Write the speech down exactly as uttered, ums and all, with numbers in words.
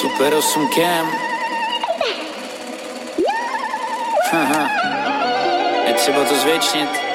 Super osm Cam. Haha. Je třeba to zvětšnit.